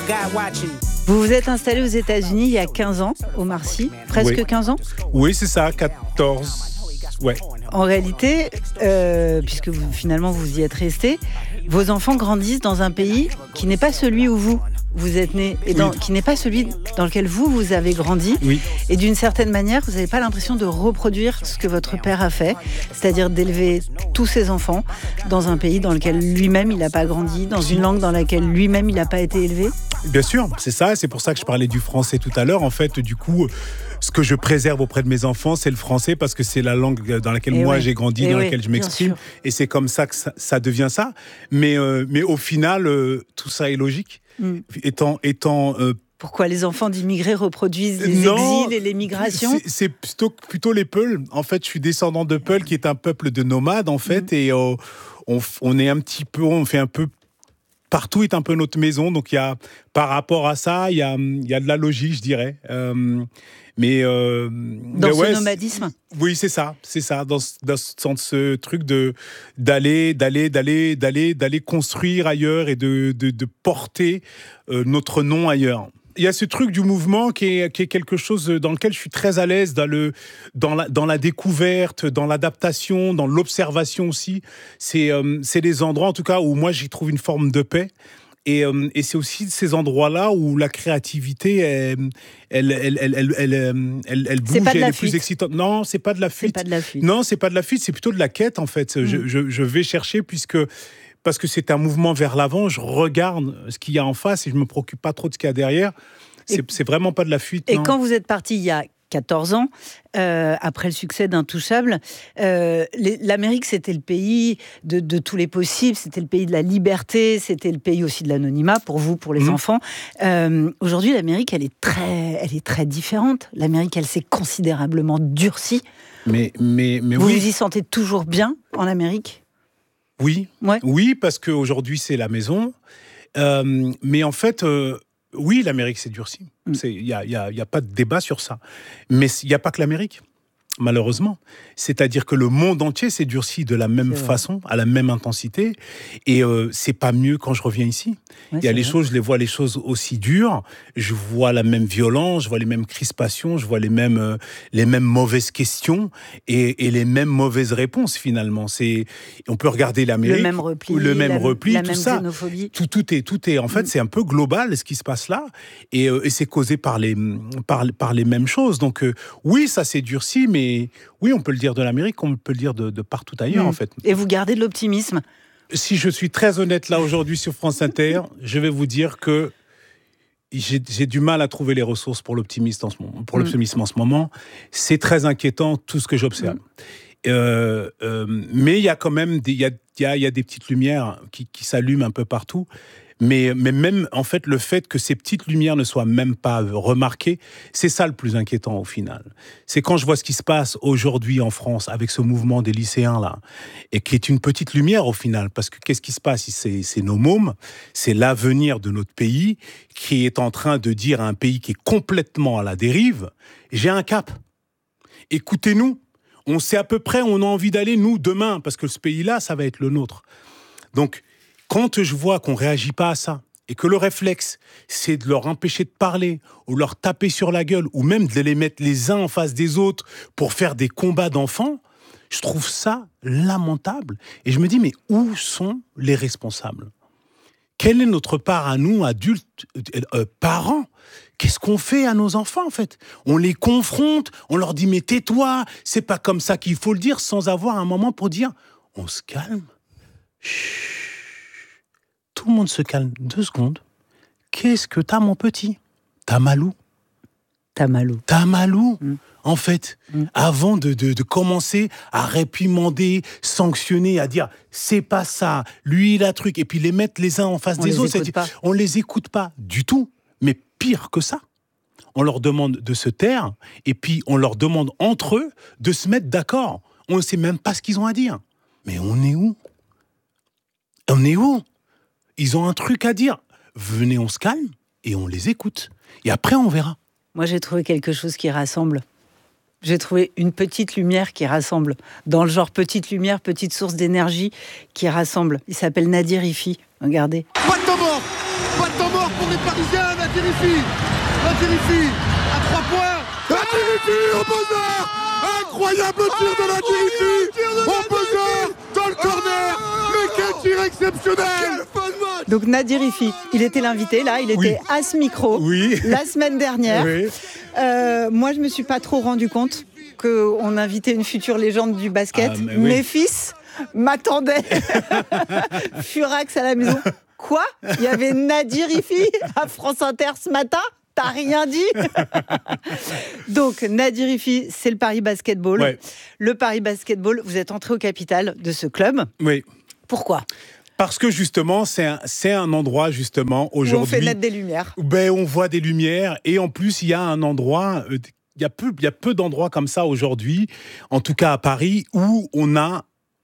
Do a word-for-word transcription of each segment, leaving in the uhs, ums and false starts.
Vous vous êtes installé aux États-Unis il y a quinze ans, Omar Sy, presque oui. quinze ans. Oui, c'est ça, quatorze. Ouais. En réalité, euh, puisque vous, finalement vous y êtes resté, vos enfants grandissent dans un pays qui n'est pas celui où vous vous êtes né, et dans, oui. qui n'est pas celui dans lequel vous, vous avez grandi. Oui. Et d'une certaine manière, vous n'avez pas l'impression de reproduire ce que votre père a fait, c'est-à-dire d'élever tous ses enfants dans un pays dans lequel lui-même il n'a pas grandi, dans une langue dans laquelle lui-même il n'a pas été élevé. Bien sûr, c'est ça, c'est pour ça que je parlais du français tout à l'heure. En fait, du coup, ce que je préserve auprès de mes enfants, c'est le français parce que c'est la langue dans laquelle et moi ouais. j'ai grandi, et dans ouais, laquelle je m'exprime. Et c'est comme ça que ça, ça devient ça. Mais, euh, mais au final, euh, tout ça est logique. Mm. Étant... étant euh, Pourquoi les enfants d'immigrés reproduisent les non, exils et les migrations ? C'est, c'est plutôt, plutôt les Peuls. En fait, je suis descendant de Peuls, qui est un peuple de nomades, en fait. Mm. Et euh, on, on est un petit peu... On fait un peu... Partout est un peu notre maison, donc il y a, par rapport à ça, il y a, il y a de la logique, je dirais. Euh, mais euh, dans mais ce ouais, nomadisme. Oui, c'est ça, c'est ça, dans, dans, dans ce truc de d'aller, d'aller, d'aller, d'aller, d'aller construire ailleurs et de de, de porter euh, notre nom ailleurs. Il y a ce truc du mouvement qui est, qui est quelque chose dans lequel je suis très à l'aise, dans, le, dans, la, dans la découverte, dans l'adaptation, dans l'observation aussi. C'est, euh, c'est des endroits, en tout cas, où moi, j'y trouve une forme de paix. Et, euh, et c'est aussi ces endroits-là où la créativité, elle, elle, elle, elle, elle, elle, elle, elle bouge, elle est plus excitante. Non, c'est pas de la fuite. C'est pas de la fuite. Non, c'est pas de la fuite, c'est plutôt de la quête, en fait. Mmh. Je, je, je vais chercher, puisque... Parce que c'est un mouvement vers l'avant, je regarde ce qu'il y a en face et je ne me préoccupe pas trop de ce qu'il y a derrière. C'est, et, c'est vraiment pas de la fuite. Et non. Quand vous êtes parti il y a quatorze ans, euh, après le succès d'Intouchables, euh, les, l'Amérique, c'était le pays de, de tous les possibles, c'était le pays de la liberté, c'était le pays aussi de l'anonymat pour vous, pour les mmh. enfants. Euh, aujourd'hui, l'Amérique, elle est, très, elle est très différente. L'Amérique, elle s'est considérablement durcie. Mais, mais, mais vous oui. vous y sentez toujours bien en Amérique ? Oui, ouais. oui, parce qu'aujourd'hui, c'est la maison. Euh, mais en fait, euh, oui, l'Amérique s'est durcie. Il n'y a, y a, y a pas de débat sur ça. Mais il n'y a pas que l'Amérique, malheureusement. C'est-à-dire que le monde entier s'est durci de la même c'est façon, vrai. À la même intensité. Et euh, c'est pas mieux quand je reviens ici. Il ouais, y a les vrai. choses, je les vois les choses aussi dures. Je vois la même violence, je vois les mêmes crispations, je vois les mêmes, euh, les mêmes mauvaises questions et, et les mêmes mauvaises réponses, finalement. C'est, on peut regarder l'Amérique. Le même repli. Le même la, repli, la tout même ça. Xénophobie. Tout, tout est, tout est, en fait, mmh. c'est un peu global, ce qui se passe là. Et, euh, et c'est causé par les, par, par les mêmes choses. Donc, euh, oui, ça s'est durci, mais oui, on peut le dire de l'Amérique, on peut le dire de, de partout ailleurs, mmh. en fait. Et vous gardez de l'optimisme ? Si je suis très honnête là aujourd'hui sur France Inter, je vais vous dire que j'ai, j'ai du mal à trouver les ressources pour l'optimisme en ce moment. Pour mmh. l'optimisme en ce moment, c'est très inquiétant tout ce que j'observe. Mmh. Euh, euh, mais il y a quand même des, il y a, il y a, il y a des petites lumières qui, qui s'allument un peu partout. Mais, mais même, en fait, le fait que ces petites lumières ne soient même pas remarquées, c'est ça le plus inquiétant au final. C'est quand je vois ce qui se passe aujourd'hui en France avec ce mouvement des lycéens là, et qui est une petite lumière au final, parce que qu'est-ce qui se passe ? C'est, c'est nos mômes, c'est l'avenir de notre pays qui est en train de dire à un pays qui est complètement à la dérive, j'ai un cap. Écoutez-nous, on sait à peu près où on a envie d'aller, nous, demain, parce que ce pays-là, ça va être le nôtre. Donc, quand je vois qu'on ne réagit pas à ça, et que le réflexe, c'est de leur empêcher de parler, ou leur taper sur la gueule, ou même de les mettre les uns en face des autres pour faire des combats d'enfants, je trouve ça lamentable. Et je me dis, mais où sont les responsables ? Quelle est notre part à nous, adultes, euh, parents ? Qu'est-ce qu'on fait à nos enfants, en fait ? On les confronte, on leur dit, mais tais-toi, c'est pas comme ça qu'il faut le dire, sans avoir un moment pour dire, on se calme. Chut. Tout le monde se calme deux secondes. Qu'est-ce que t'as, mon petit ? T'as mal où ? T'as mal où ? T'as mal où ? Mmh. En fait, mmh. avant de, de, de commencer à réprimander, sanctionner, à dire c'est pas ça, lui il a truc, et puis les mettre les uns en face on des les autres, écoute pas. On les écoute pas du tout. Mais pire que ça, on leur demande de se taire, et puis on leur demande entre eux de se mettre d'accord. On ne sait même pas ce qu'ils ont à dire. Mais on est où ? On est où ? Ils ont un truc à dire. Venez, on se calme et on les écoute. Et après, on verra. Moi, j'ai trouvé quelque chose qui rassemble. J'ai trouvé une petite lumière qui rassemble. Dans le genre petite lumière, petite source d'énergie qui rassemble. Il s'appelle Nadir Rifi. Regardez. Pas de temps mort ! Pas de temps mort pour les Parisiens ! Nadirifi, Nadirifi, à trois points. Nadirifi au buzzer. Incroyable tir de Nadirifi au buzzer, dans le corner. Mais quel tir exceptionnel. Donc Nadirifi, il était l'invité là, il était Oui. à ce micro Oui. la semaine dernière. Oui. Euh, moi, je me suis pas trop rendu compte qu'on invitait une future légende du basket. Ah, mais oui. Mes fils m'attendaient furax à la maison. Quoi ? Il y avait Nadirifi à France Inter ce matin ? T'as rien dit ? Donc, Nadirifi, c'est le Paris Basketball. Ouais. Le Paris Basketball, vous êtes entré au capital de ce club. Oui. Pourquoi ? Parce que justement, c'est un, c'est un endroit justement Où aujourd'hui. on fait naître des lumières. Ben, on voit des lumières et en plus, il y a un endroit. euh, Il y a peu, il y a peu d'endroits comme ça aujourd'hui, en tout cas à Paris, où on a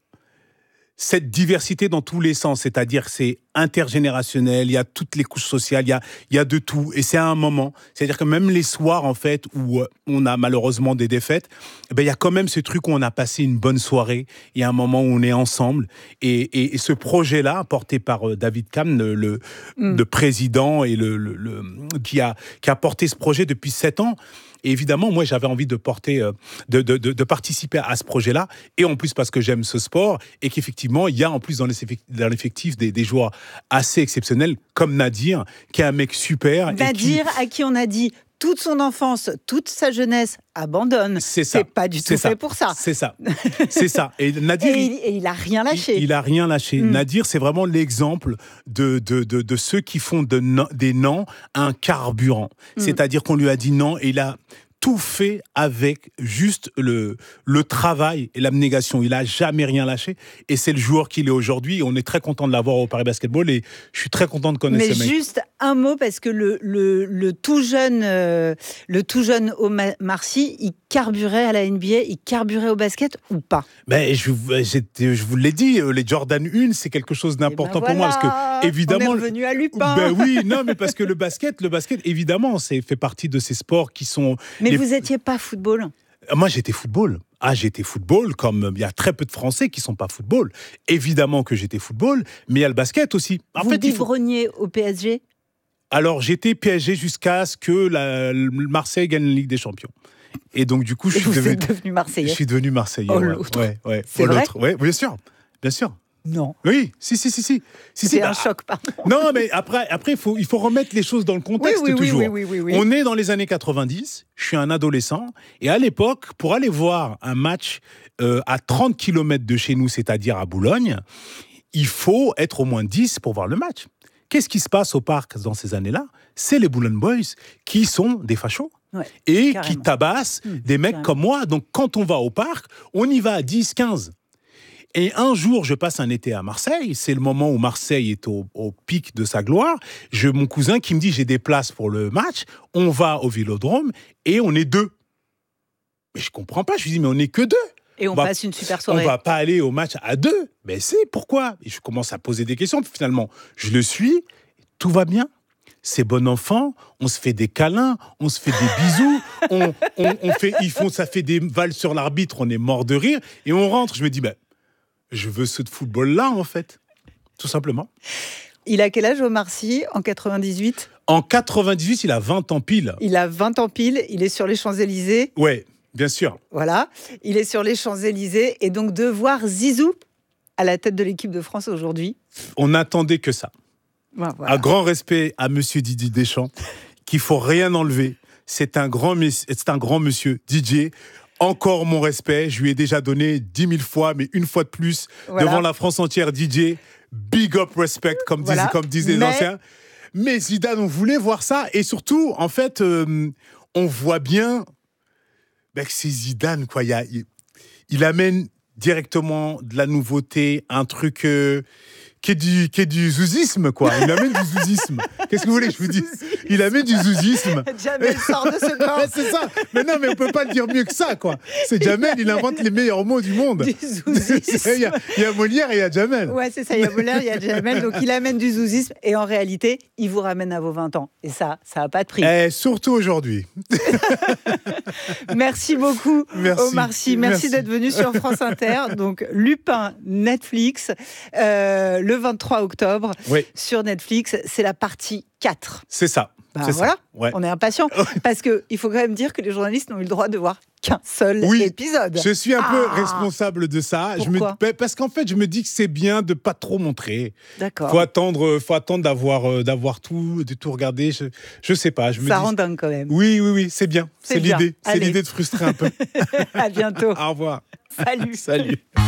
cette diversité dans tous les sens, c'est-à-dire que c'est intergénérationnel, il y a toutes les couches sociales, il y a, il y a de tout, et c'est à un moment, c'est-à-dire que même les soirs, en fait, où on a malheureusement des défaites, ben, il y a quand même ce truc où on a passé une bonne soirée, il y a un moment où on est ensemble, et, et, et ce projet-là, porté par David Cam, le, le, mm. le président, et le, le, le, qui, a, qui a porté ce projet depuis sept ans. Et évidemment, moi, j'avais envie de porter, de, de, de, de participer à ce projet-là, et en plus parce que j'aime ce sport, et qu'effectivement, il y a en plus dans l'effectif des, des joueurs assez exceptionnels, comme Nadir, qui est un mec super. Nadir, qui... à qui on a dit toute son enfance, toute sa jeunesse, abandonne. C'est ça. C'est pas du tout ça. fait pour ça. C'est ça. C'est ça. Et Nadir, et il, et il a rien lâché. Il, il a rien lâché. Mm. Nadir, c'est vraiment l'exemple de, de, de, de ceux qui font de no, des non un carburant. Mm. C'est-à-dire qu'on lui a dit non et il a tout fait avec juste le, le travail et l'abnégation. Il n'a jamais rien lâché. Et c'est le joueur qu'il est aujourd'hui. On est très content de l'avoir au Paris Basketball et je suis très content de connaître Mais ce mec. Mais juste un mot, parce que le, le, le tout jeune, euh, le tout jeune Omar Sy, il carburait à la N B A, il carburait au basket ou pas? Ben, je, je vous l'ai dit, les Jordan un, c'est quelque chose d'important ben voilà, pour moi. Parce que, évidemment, on est revenu à Lupin. Ben oui, non, mais parce que le basket, le basket, évidemment, c'est fait partie de ces sports qui sont... Mais les... vous n'étiez pas football? Moi, j'étais football. Ah, j'étais football, comme il y a très peu de Français qui ne sont pas football. Évidemment que j'étais football, mais il y a le basket aussi. En vous fait, biberonniez faut... au P S G? Alors, j'étais P S G jusqu'à ce que la, Marseille gagne la Ligue des Champions. Et donc, du coup, je Et suis vous devenu, êtes devenu Marseillais. Je suis devenu Marseillais. Oh, ouais, l'autre. Ouais, ouais. C'est oh, vrai ouais, bien sûr, bien sûr. Non. Oui, si, si, si, si. si c'est si, un bah, choc, pardon. Non, mais après, après il faut, il faut remettre les choses dans le contexte oui, oui, toujours. Oui, oui, oui, oui, oui. On est dans les années quatre-vingt-dix, je suis un adolescent, et à l'époque, pour aller voir un match euh, à trente kilomètres de chez nous, c'est-à-dire à Boulogne, il faut être au moins dix pour voir le match. Qu'est-ce qui se passe au parc dans ces années-là? C'est les Boulogne Boys qui sont des fachos. Ouais, et carrément. qui tabassent mmh, des mecs carrément. Comme moi. Donc, quand on va au parc, on y va à dix, quinze. Et un jour, je passe un été à Marseille. C'est le moment où Marseille est au, au pic de sa gloire. J'ai mon cousin qui me dit, j'ai des places pour le match. On va au Vélodrome et on est deux. Mais je comprends pas. Je lui dis, mais on n'est que deux. Et on, on passe va, une super soirée. On va pas aller au match à deux. Mais c'est pourquoi? Et je commence à poser des questions. Puis finalement, je le suis. Tout va bien. C'est bon enfant, on se fait des câlins, on se fait des bisous, on, on, on fait, ils font, ça fait des valses sur l'arbitre, on est mort de rire, et on rentre. Je me dis, ben, je veux ce football-là, en fait, tout simplement. Il a quel âge, Omar Sy, en quatre-vingt-dix-huit? En quatre-vingt-dix-huit, il a vingt ans pile. Il a vingt ans pile, il est sur les Champs-Élysées. Ouais, bien sûr. Voilà, il est sur les Champs-Élysées, et donc de voir Zizou à la tête de l'équipe de France aujourd'hui. On n'attendait que ça. Ben voilà. Un grand respect à Monsieur Didier Deschamps, qu'il faut rien enlever. C'est un grand, c'est un grand monsieur. Didier, encore mon respect. Je lui ai déjà donné dix mille fois, mais une fois de plus, voilà. Devant la France entière, Didier, big up respect, comme, voilà. disent, comme disent les mais... anciens. Mais Zidane, on voulait voir ça. Et surtout, en fait, euh, on voit bien ben, que c'est Zidane, quoi. Il, y a, il, il amène directement de la nouveauté, un truc... Euh, Qui est, du, qui est du zouzisme, quoi. Il amène du zouzisme. Qu'est-ce que vous voulez que je vous dise? Il amène du zouzisme. Jamel sort de ce corps. C'est ça. Mais non, mais on peut pas le dire mieux que ça, quoi. C'est Jamel, il invente les meilleurs mots du monde. Du zouzisme. Il y a, il y a Molière et il y a Jamel. Ouais, c'est ça. Il y a Molière, il y a Jamel. Donc, il amène du zouzisme. Et en réalité, il vous ramène à vos vingt ans. Et ça, ça n'a pas de prix. Et surtout aujourd'hui. Merci beaucoup, Merci. Omar Sy. Merci, Merci d'être venu sur France Inter. Donc, Lupin, Netflix. Euh, le vingt-trois octobre, oui. sur Netflix, c'est la partie quatre. C'est ça, Bah C'est voilà, ça. Ouais. on est impatient. Parce qu'il faut quand même dire que les journalistes n'ont eu le droit de voir qu'un seul Oui, épisode. Je suis un peu Ah. responsable de ça. Je Pourquoi me, parce qu'en fait, je me dis que c'est bien de pas trop montrer. D'accord. Faut attendre, faut attendre d'avoir, euh, d'avoir tout, de tout regarder. Je, je sais pas. Je me Ça dis... rend dingue quand même. Oui, oui, oui, c'est bien. C'est C'est bien. l'idée. C'est Allez. l'idée de frustrer un peu. À bientôt. Au revoir. Salut. Salut.